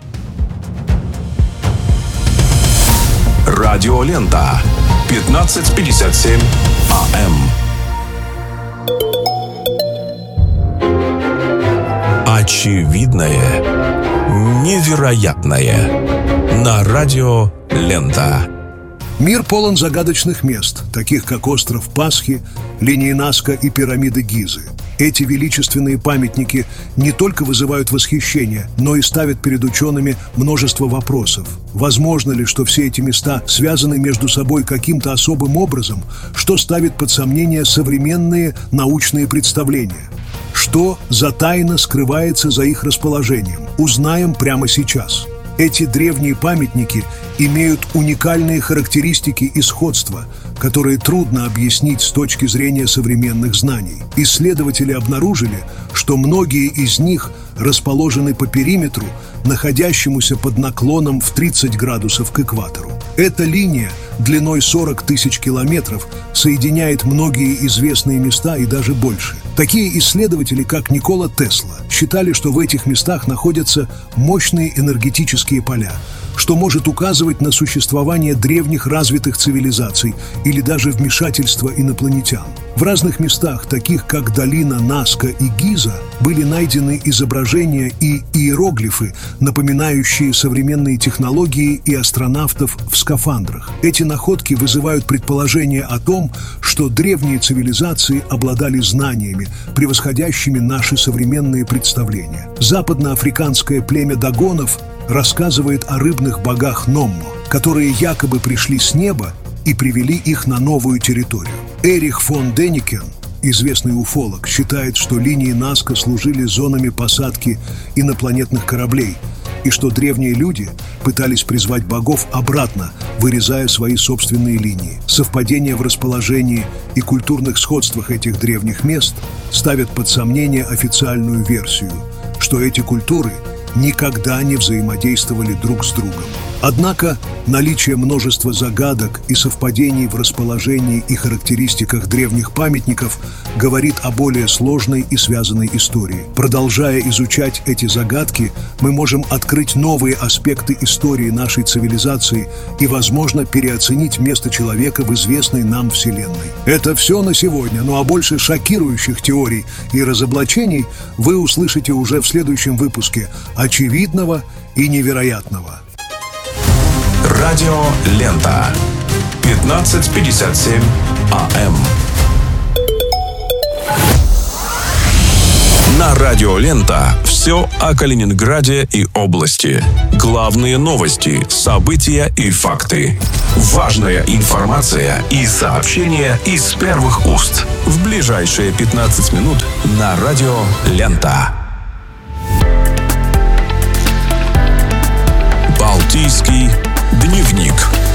Радиолента. пятнадцать пятьдесят семь АМ. Очевидное невероятное на радио «Лента». Мир полон загадочных мест, таких как остров Пасхи, линии Назка и пирамиды Гизы. Эти величественные памятники не только вызывают восхищение, но и ставят перед учеными множество вопросов. Возможно ли, что все эти места связаны между собой каким-то особым образом, что ставит под сомнение современные научные представления? Что за тайна скрывается за их расположением? Узнаем прямо сейчас. Эти древние памятники имеют уникальные характеристики и сходства, которые трудно объяснить с точки зрения современных знаний. Исследователи обнаружили, что многие из них расположены по периметру, находящемуся под наклоном в тридцать градусов к экватору. Эта линия длиной сорок тысяч километров соединяет многие известные места и даже больше. Такие исследователи, как Никола Тесла, считали, что в этих местах находятся мощные энергетические поля, что может указывать на существование древних развитых цивилизаций или даже вмешательство инопланетян. В разных местах, таких как долина Назка и Гиза, были найдены изображения и иероглифы, напоминающие современные технологии и астронавтов в скафандрах. Эти находки вызывают предположение о том, что древние цивилизации обладали знаниями, превосходящими наши современные представления. Западноафриканское племя дагонов рассказывает о рыбных богах Номмо, которые якобы пришли с неба и привели их на новую территорию. Эрих фон Деникен, известный уфолог, считает, что линии Назка служили зонами посадки инопланетных кораблей, и что древние люди пытались призвать богов обратно, вырезая свои собственные линии. Совпадения в расположении и культурных сходствах этих древних мест ставят под сомнение официальную версию, что эти культуры никогда не взаимодействовали друг с другом. Однако наличие множества загадок и совпадений в расположении и характеристиках древних памятников говорит о более сложной и связанной истории. Продолжая изучать эти загадки, мы можем открыть новые аспекты истории нашей цивилизации и, возможно, переоценить место человека в известной нам Вселенной. Это все на сегодня, ну а больше шокирующих теорий и разоблачений вы услышите уже в следующем выпуске очевидного и невероятного. Радио Лента. пятнадцать пятьдесят семь АМ. На Радио Лента все о Калининграде и области. Главные новости, события и факты. Важная информация и сообщения из первых уст. В ближайшие пятнадцать минут на Радио Лента. Балтийский дневник.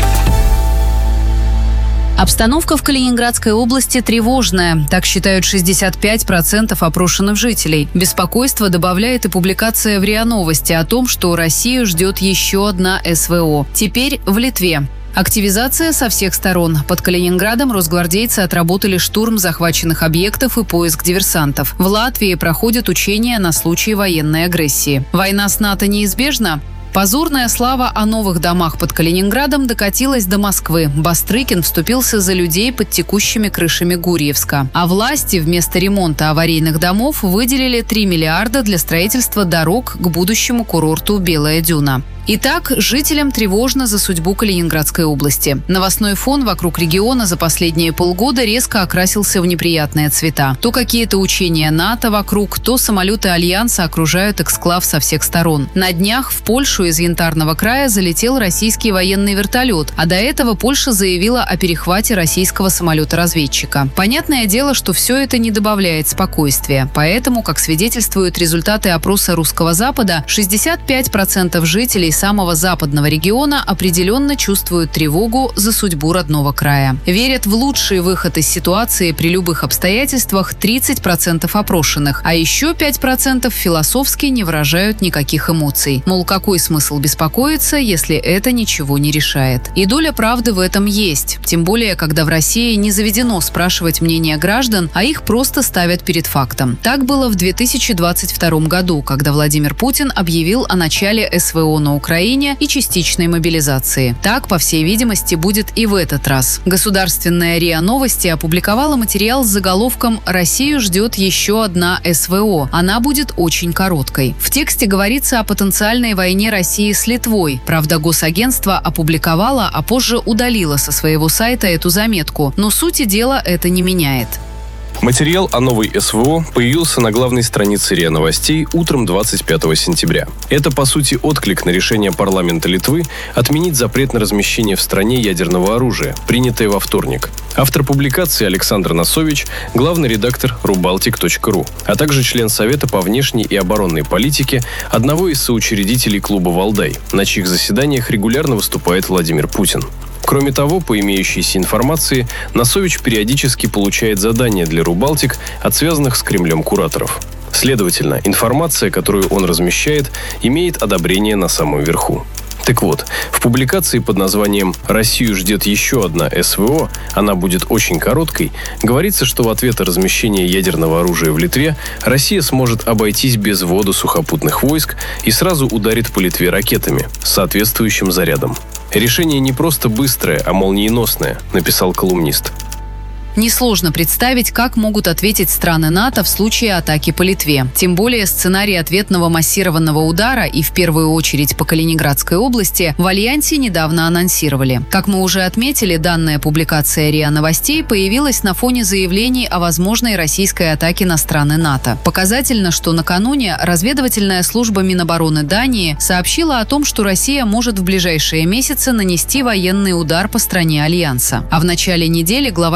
Обстановка в Калининградской области тревожная. Так считают шестьдесят пять процентов опрошенных жителей. Беспокойство добавляет и публикация в РИА Новости о том, что Россию ждет еще одна СВО. Теперь в Литве. Активизация со всех сторон. Под Калининградом росгвардейцы отработали штурм захваченных объектов и поиск диверсантов. В Латвии проходят учения на случай военной агрессии. Война с НАТО неизбежна? Позорная слава о новых домах под Калининградом докатилась до Москвы. Бастрыкин вступился за людей под текущими крышами Гурьевска. А власти вместо ремонта аварийных домов выделили три миллиарда для строительства дорог к будущему курорту Белая Дюна. Итак, жителям тревожно за судьбу Калининградской области. Новостной фон вокруг региона за последние полгода резко окрасился в неприятные цвета. То какие-то учения НАТО вокруг, то самолеты Альянса окружают эксклав со всех сторон. На днях в Польшу из Янтарного края залетел российский военный вертолет, а до этого Польша заявила о перехвате российского самолета-разведчика. Понятное дело, что все это не добавляет спокойствия. Поэтому, как свидетельствуют результаты опроса Русского Запада, шестьдесят пять процентов жителей самого западного региона определенно чувствуют тревогу за судьбу родного края. Верят в лучший выход из ситуации при любых обстоятельствах тридцать процентов опрошенных, а еще пять процентов философски не выражают никаких эмоций. Мол, какой смысл беспокоиться, если это ничего не решает? И доля правды в этом есть. Тем более, когда в России не заведено спрашивать мнение граждан, а их просто ставят перед фактом. Так было в две тысячи двадцать втором году, когда Владимир Путин объявил о начале СВО на Украине Украине и частичной мобилизации. Так, по всей видимости, будет и в этот раз. Государственная РИА Новости опубликовала материал с заголовком «Россию ждет еще одна СВО. Она будет очень короткой». В тексте говорится о потенциальной войне России с Литвой. Правда, Госагентство опубликовало, а позже удалило со своего сайта эту заметку. Но сути дела это не меняет. Материал о новой СВО появился на главной странице РИА Новостей утром двадцать пятого сентября. Это, по сути, отклик на решение парламента Литвы отменить запрет на размещение в стране ядерного оружия, принятое во вторник. Автор публикации Александр Насович, главный редактор рубалтик точка ру, а также член Совета по внешней и оборонной политике одного из соучредителей клуба «Валдай», на чьих заседаниях регулярно выступает Владимир Путин. Кроме того, по имеющейся информации, Насович периодически получает задания для Рубалтик от связанных с Кремлем кураторов. Следовательно, информация, которую он размещает, имеет одобрение на самом верху. Так вот, в публикации под названием «Россию ждет еще одна СВО, она будет очень короткой», говорится, что в ответ на размещение ядерного оружия в Литве Россия сможет обойтись без ввода сухопутных войск и сразу ударит по Литве ракетами с соответствующим зарядом. «Решение не просто быстрое, а молниеносное», написал колумнист. Несложно представить, как могут ответить страны НАТО в случае атаки по Литве. Тем более сценарий ответного массированного удара и в первую очередь по Калининградской области в Альянсе недавно анонсировали. Как мы уже отметили, данная публикация РИА Новостей появилась на фоне заявлений о возможной российской атаке на страны НАТО. Показательно, что накануне разведывательная служба Минобороны Дании сообщила о том, что Россия может в ближайшие месяцы нанести военный удар по стране Альянса. А в начале недели глава чешской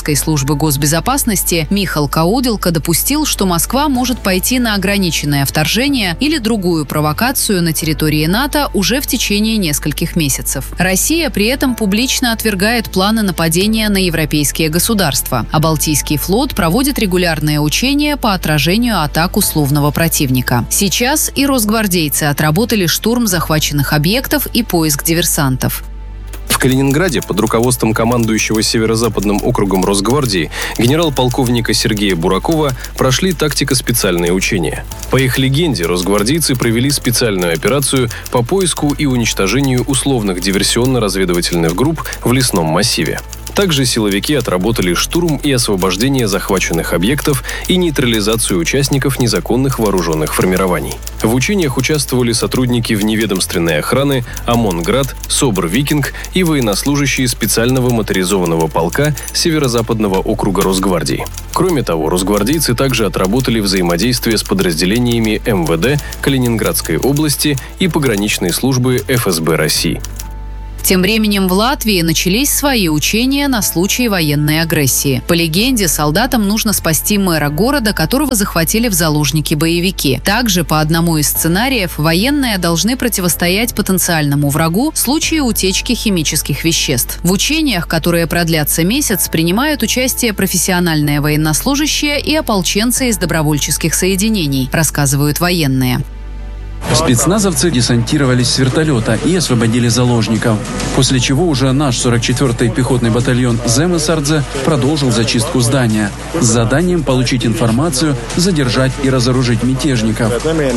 Российской службы госбезопасности Михаил Кауделко допустил, что Москва может пойти на ограниченное вторжение или другую провокацию на территории НАТО уже в течение нескольких месяцев. Россия при этом публично отвергает планы нападения на европейские государства, а Балтийский флот проводит регулярные учения по отражению атак условного противника. Сейчас и росгвардейцы отработали штурм захваченных объектов и поиск диверсантов. В Калининграде под руководством командующего Северо-Западным округом Росгвардии генерал-полковника Сергея Буракова прошли тактико-специальные учения. По их легенде, росгвардейцы провели специальную операцию по поиску и уничтожению условных диверсионно-разведывательных групп в лесном массиве. Также силовики отработали штурм и освобождение захваченных объектов и нейтрализацию участников незаконных вооруженных формирований. В учениях участвовали сотрудники вневедомственной охраны, ОМОН-Град, СОБР-Викинг и военнослужащие специального моторизованного полка Северо-Западного округа Росгвардии. Кроме того, росгвардейцы также отработали взаимодействие с подразделениями эм вэ дэ Калининградской области и пограничной службы эф эс бэ России. Тем временем в Латвии начались свои учения на случай военной агрессии. По легенде, солдатам нужно спасти мэра города, которого захватили в заложники боевики. Также, по одному из сценариев, военные должны противостоять потенциальному врагу в случае утечки химических веществ. В учениях, которые продлятся месяц, принимают участие профессиональные военнослужащие и ополченцы из добровольческих соединений, рассказывают военные. Спецназовцы десантировались с вертолета и освободили заложников, после чего уже наш сорок четвёртый пехотный батальон Земесардзе продолжил зачистку здания с заданием получить информацию, задержать и разоружить мятежников.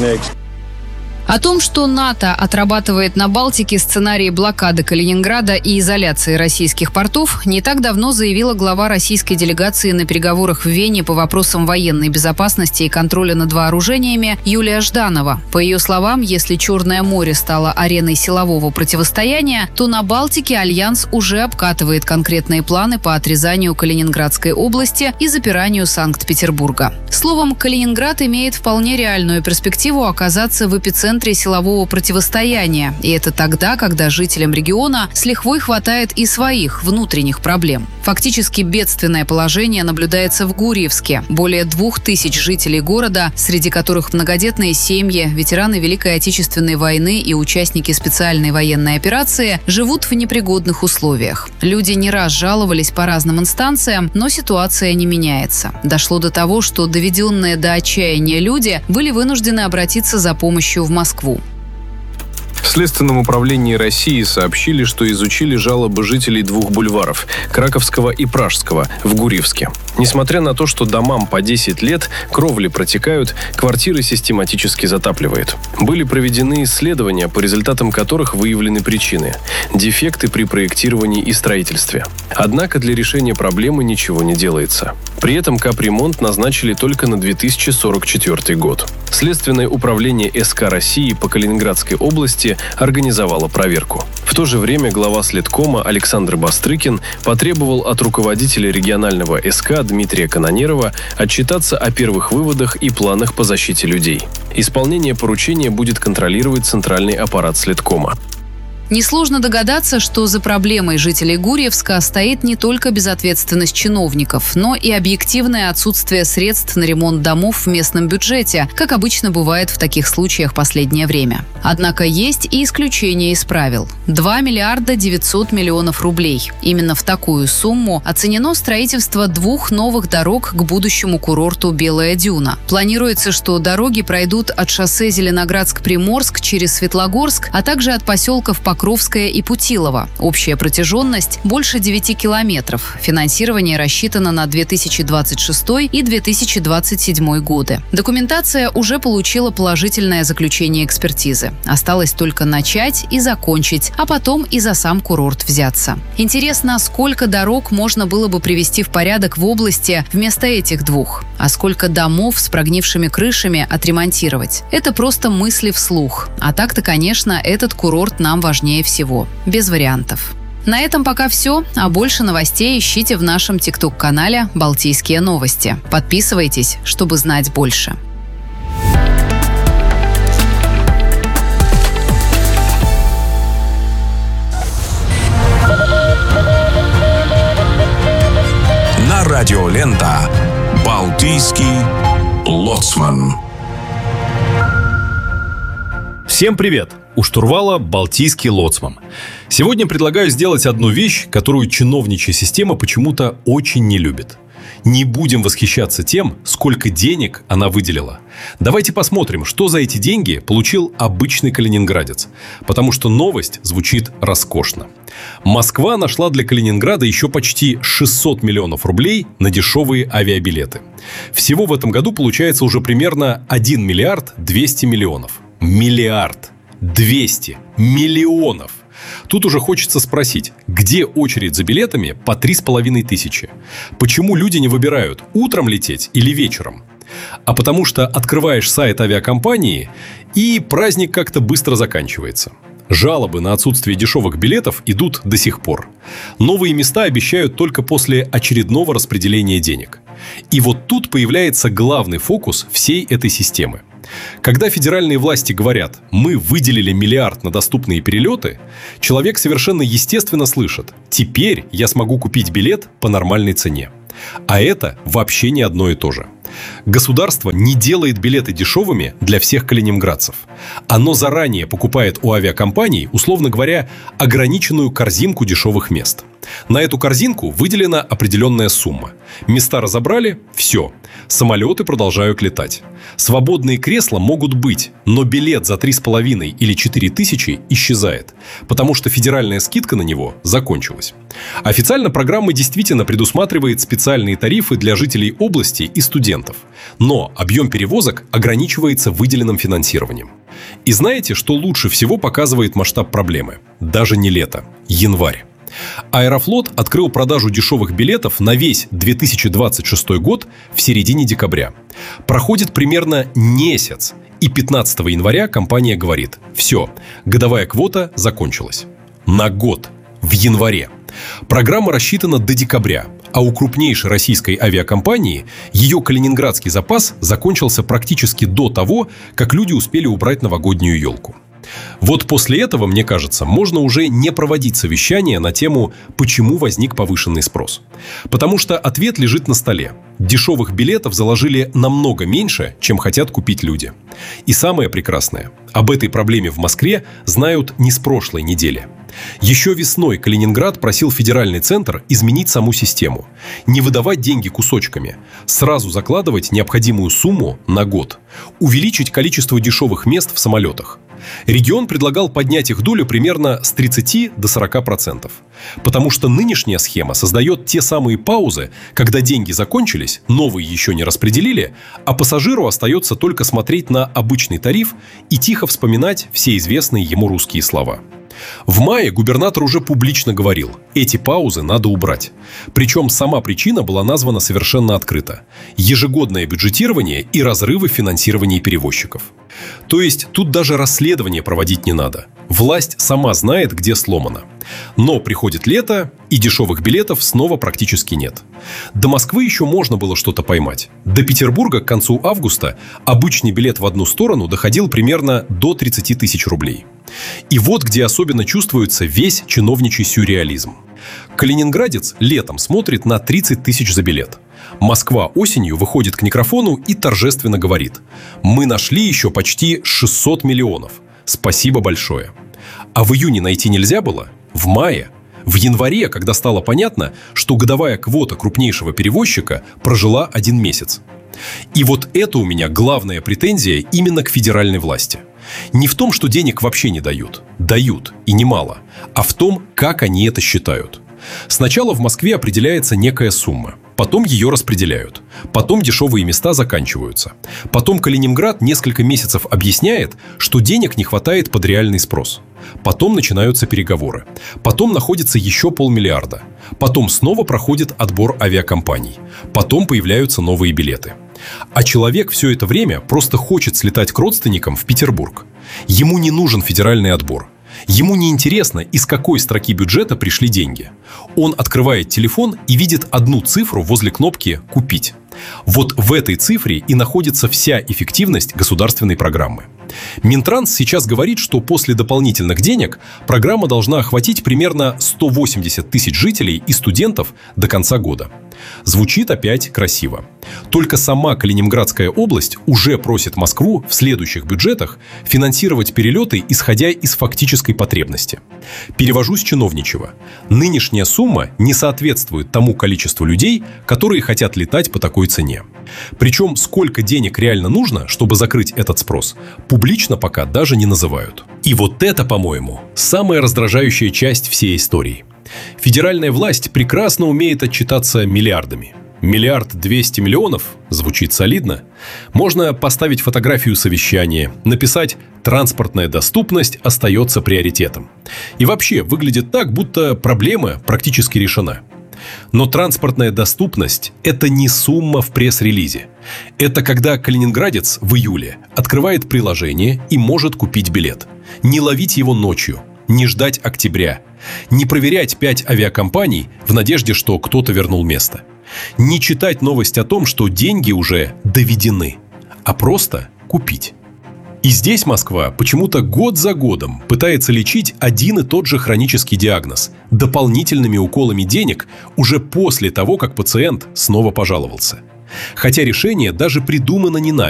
О том, что НАТО отрабатывает на Балтике сценарии блокады Калининграда и изоляции российских портов, не так давно заявила глава российской делегации на переговорах в Вене по вопросам военной безопасности и контроля над вооружениями Юлия Жданова. По ее словам, если Черное море стало ареной силового противостояния, то на Балтике Альянс уже обкатывает конкретные планы по отрезанию Калининградской области и запиранию Санкт-Петербурга. Словом, Калининград имеет вполне реальную перспективу оказаться в эпицентре силового противостояния. И это тогда, когда жителям региона с лихвой хватает и своих внутренних проблем. Фактически бедственное положение наблюдается в Гурьевске. Более двух тысяч жителей города, среди которых многодетные семьи, ветераны Великой Отечественной войны и участники специальной военной операции, живут в непригодных условиях. Люди не раз жаловались по разным инстанциям, но ситуация не меняется. Дошло до того, что доведенные до отчаяния люди были вынуждены обратиться за помощью в Москву. Москву. В Следственном управлении России сообщили, что изучили жалобы жителей двух бульваров – Краковского и Пражского в Гурьевске. Несмотря на то, что домам по десять лет, кровли протекают, квартиры систематически затапливает. Были проведены исследования, по результатам которых выявлены причины – дефекты при проектировании и строительстве. Однако для решения проблемы ничего не делается. При этом капремонт назначили только на две тысячи сорок четвёртый год. Следственное управление эс ка России по Калининградской области организовало проверку. В то же время глава Следкома Александр Бастрыкин потребовал от руководителя регионального эс ка Дмитрия Канонерова отчитаться о первых выводах и планах по защите людей. Исполнение поручения будет контролировать центральный аппарат Следкома. Несложно догадаться, что за проблемой жителей Гурьевска стоит не только безответственность чиновников, но и объективное отсутствие средств на ремонт домов в местном бюджете, как обычно бывает в таких случаях в последнее время. Однако есть и исключения из правил. два миллиарда девятьсот миллионов рублей. Именно в такую сумму оценено строительство двух новых дорог к будущему курорту Белая Дюна. Планируется, что дороги пройдут от шоссе Зеленоградск-Приморск через Светлогорск, а также от поселков Покровская и Путилово. Общая протяженность больше девяти километров. Финансирование рассчитано на две тысячи двадцать шестой и две тысячи двадцать седьмой годы. Документация уже получила положительное заключение экспертизы. Осталось только начать и закончить, а потом и за сам курорт взяться. Интересно, сколько дорог можно было бы привести в порядок в области вместо этих двух? А сколько домов с прогнившими крышами отремонтировать? Это просто мысли вслух. А так-то, конечно, этот курорт нам важнее всего. Без вариантов. На этом пока все, а больше новостей ищите в нашем тикток-канале «Балтийские новости». Подписывайтесь, чтобы знать больше. Радиолента «Балтийский лоцман». Всем привет! У штурвала «Балтийский лоцман». Сегодня предлагаю сделать одну вещь, которую чиновничья система почему-то очень не любит. Не будем восхищаться тем, сколько денег она выделила. Давайте посмотрим, что за эти деньги получил обычный калининградец. Потому что новость звучит роскошно. Москва нашла для Калининграда еще почти шестьсот миллионов рублей на дешевые авиабилеты. Всего в этом году получается уже примерно один миллиард двести миллионов. Миллиард двести миллионов. Тут уже хочется спросить, где очередь за билетами по три с половиной тысячи? Почему люди не выбирают, утром лететь или вечером? А потому что открываешь сайт авиакомпании, и праздник как-то быстро заканчивается. Жалобы на отсутствие дешевых билетов идут до сих пор. Новые места обещают только после очередного распределения денег. И вот тут появляется главный фокус всей этой системы. Когда федеральные власти говорят «мы выделили миллиард на доступные перелеты», человек совершенно естественно слышит «теперь я смогу купить билет по нормальной цене». А это вообще не одно и то же. Государство не делает билеты дешевыми для всех калининградцев. Оно заранее покупает у авиакомпаний, условно говоря, ограниченную корзинку дешевых мест. На эту корзинку выделена определенная сумма. Места разобрали – все. Самолеты продолжают летать. Свободные кресла могут быть, но билет за три с половиной или четыре тысячи исчезает, потому что федеральная скидка на него закончилась. Официально программа действительно предусматривает специальные тарифы для жителей области и студентов. Но объем перевозок ограничивается выделенным финансированием. И знаете, что лучше всего показывает масштаб проблемы? Даже не лето, январь. Аэрофлот открыл продажу дешевых билетов на весь две тысячи двадцать шестой год в середине декабря. Проходит примерно месяц, и пятнадцатого января компания говорит: все, годовая квота закончилась. На год, в январе. Программа рассчитана до декабря, а у крупнейшей российской авиакомпании ее калининградский запас закончился практически до того, как люди успели убрать новогоднюю елку. Вот после этого, мне кажется, можно уже не проводить совещания на тему «почему возник повышенный спрос?». Потому что ответ лежит на столе. Дешевых билетов заложили намного меньше, чем хотят купить люди. И самое прекрасное – об этой проблеме в Москве знают не с прошлой недели. Еще весной Калининград просил федеральный центр изменить саму систему. Не выдавать деньги кусочками, сразу закладывать необходимую сумму на год. Увеличить количество дешевых мест в самолетах. Регион предлагал поднять их долю примерно с тридцати до сорока процентов. Потому что нынешняя схема создает те самые паузы, когда деньги закончились, новые еще не распределили, а пассажиру остается только смотреть на обычный тариф и тихо вспоминать все известные ему русские слова. В мае губернатор уже публично говорил: эти паузы надо убрать. Причем сама причина была названа совершенно открыто: ежегодное бюджетирование и разрывы в финансировании перевозчиков. То есть тут даже расследование проводить не надо. Власть сама знает, где сломано. Но приходит лето, и дешевых билетов снова практически нет. До Москвы еще можно было что-то поймать. До Петербурга к концу августа обычный билет в одну сторону доходил примерно до тридцати тысяч рублей. И вот где особенно чувствуется весь чиновничий сюрреализм. Калининградец летом смотрит на тридцать тысяч за билет. Москва осенью выходит к микрофону и торжественно говорит: мы нашли еще почти шестьсот миллионов. Спасибо большое. А в июне найти нельзя было? В мае? В январе, когда стало понятно, что годовая квота крупнейшего перевозчика прожила один месяц. И вот это у меня главная претензия именно к федеральной власти. Не в том, что денег вообще не дают. Дают, и немало. А в том, как они это считают. Сначала в Москве определяется некая сумма. Потом ее распределяют. Потом дешевые места заканчиваются. Потом Калининград несколько месяцев объясняет, что денег не хватает под реальный спрос. Потом начинаются переговоры. Потом находится еще полмиллиарда. Потом снова проходит отбор авиакомпаний. Потом появляются новые билеты. А человек все это время просто хочет слетать к родственникам в Петербург. Ему не нужен федеральный отбор. Ему не интересно, из какой строки бюджета пришли деньги. Он открывает телефон и видит одну цифру возле кнопки «Купить». Вот в этой цифре и находится вся эффективность государственной программы. Минтранс сейчас говорит, что после дополнительных денег программа должна охватить примерно сто восемьдесят тысяч жителей и студентов до конца года. Звучит опять красиво. Только сама Калининградская область уже просит Москву в следующих бюджетах финансировать перелеты, исходя из фактической потребности. Перевожу с чиновничьего. Нынешняя сумма не соответствует тому количеству людей, которые хотят летать по такой цене. Причем сколько денег реально нужно, чтобы закрыть этот спрос, публично пока даже не называют. И вот это, по-моему, самая раздражающая часть всей истории. Федеральная власть прекрасно умеет отчитаться миллиардами. Миллиард двести миллионов звучит солидно. Можно поставить фотографию совещания, написать «транспортная доступность остается приоритетом». И вообще выглядит так, будто проблема практически решена. Но транспортная доступность – это не сумма в пресс-релизе. Это когда калининградец в июле открывает приложение и может купить билет. Не ловить его ночью, не ждать октября, не проверять пять авиакомпаний в надежде, что кто-то вернул место. Не читать новость о том, что деньги уже доведены, а просто купить. И здесь Москва почему-то год за годом пытается лечить один и тот же хронический диагноз дополнительными уколами денег уже после того, как пациент снова пожаловался. Хотя решение даже придумано не нами.